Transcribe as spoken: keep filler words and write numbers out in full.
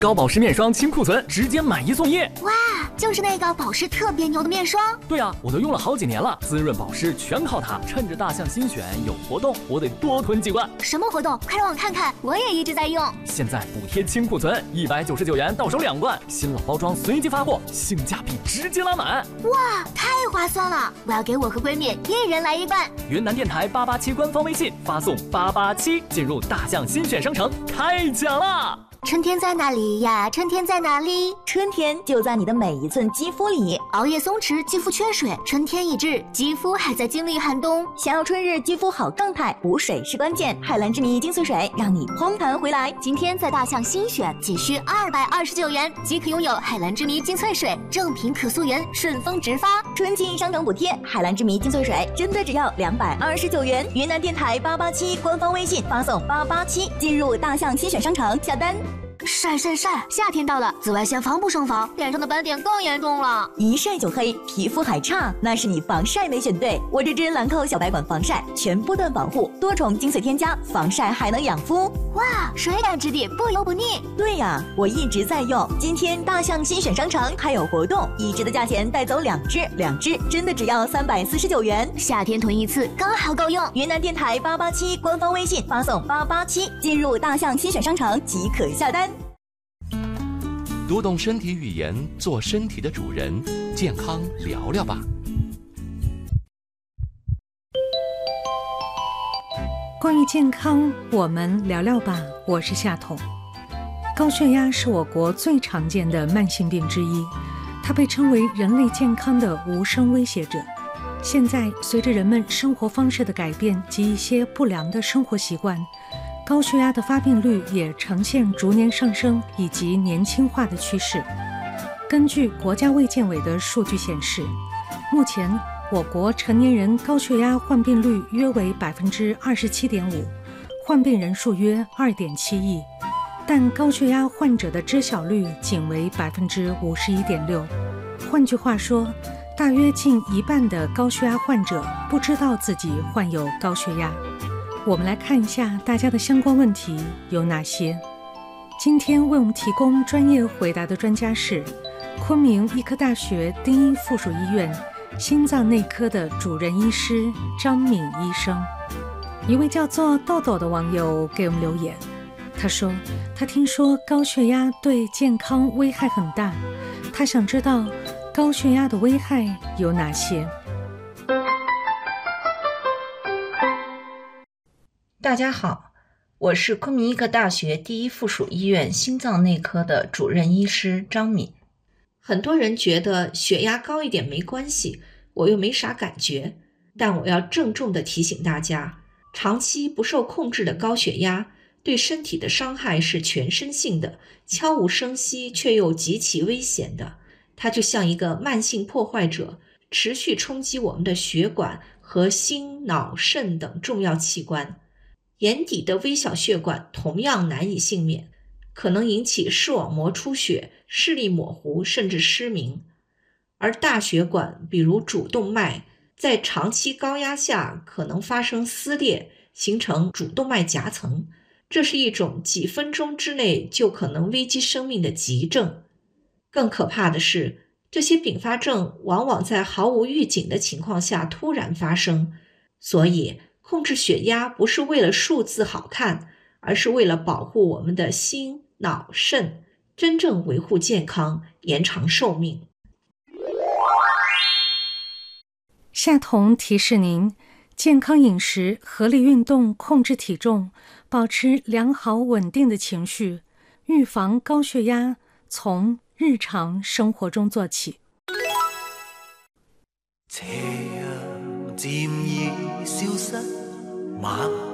高保湿面霜清库存，直接买一送一。 哇，就是那个保湿特别牛的面霜。 对啊，我都用了好几年了，滋润保湿全靠它。趁着大象新选有活动，我得多囤几罐。 什么活动？快让我看看，我也一直在用。 现在补贴清库存，一百九十九元到手两罐，新老包装随机发货，性价比直接拉满。 哇，太划算了！我要给我和闺蜜一人来一罐。 云南电台八八七官方微信发送八八七，进入大象新选商城开奖啦！ 春天在哪里呀？春天在哪里？ 春天就在你的每一寸肌肤里。 熬夜松弛，肌肤缺水，春天已至，肌肤还在经历寒冬。 想要春日肌肤好状态，补水是关键。海蓝之谜精粹水让你嘭弹回来。 今天在大象新选，仅需二百二十九元即可拥有海蓝之谜精粹水，正品可溯源，顺丰直发。 春季商城补贴，海蓝之谜精粹水真的只要两百二十九元。云南电台八八七官方微信发送八八七，进入大象新选商城下单。 晒晒晒！夏天到了，紫外线防不胜防，脸上的斑点更严重了。 一晒就黑，皮肤还差，那是你防晒没选对。我这支兰蔻小白管防晒，全波段保护，多重精粹添加，防晒还能养肤。 哇，水感质地，不油不腻。 对呀，我一直在用。今天大象新选商城还有活动，一支的价钱带走两支，两支真的只要三百四十九元。 夏天囤一次刚好够用。 云南电台八八七官方微信发送八八七，进入大象新选商城即可下单。 读懂身体语言，做身体的主人，健康聊聊吧。 关于健康，我们聊聊吧。我是夏彤。高血压是我国最常见的慢性病之一，它被称为人类健康的无声威胁者。现在，随着人们生活方式的改变及一些不良的生活习惯，高血压的发病率也呈现逐年上升以及年轻化的趋势。根据国家卫健委的数据显示，目前我国成年人高血压患病率约为百分之二十七点五，患病人数约二点七亿，但高血压患者的知晓率仅为百分之五十一点六。换句话说，大约近一半的高血压患者不知道自己患有高血压。我们来看一下大家的相关问题有哪些。今天为我们提供专业回答的专家是昆明医科大学丁一附属医院心脏内科的主任医师张敏医生。一位叫做豆豆的网友给我们留言，他说他听说高血压对健康危害很大，他想知道高血压的危害有哪些。 大家好，我是昆明医科大学第一附属医院心脏内科的主任医师张敏。很多人觉得血压高一点没关系，我又没啥感觉，但我要郑重地提醒大家，长期不受控制的高血压对身体的伤害是全身性的，悄无声息却又极其危险的。它就像一个慢性破坏者，持续冲击我们的血管和心、脑、肾等重要器官。眼底的微小血管同样难以幸免，可能引起视网膜出血、视力模糊甚至失明。而大血管，比如主动脉，在长期高压下可能发生撕裂，形成主动脉夹层，这是一种几分钟之内就可能危及生命的急症。更可怕的是，这些并发症往往在毫无预警的情况下突然发生，所以控制血压不是为了数字好看，而是为了保护我们的心、脑、肾，真正维护健康，延长寿命。 夏彤提示您，健康饮食、合理运动、控制体重，保持良好稳定的情绪，预防高血压，从日常生活中做起。 斜陽漸已消失，晚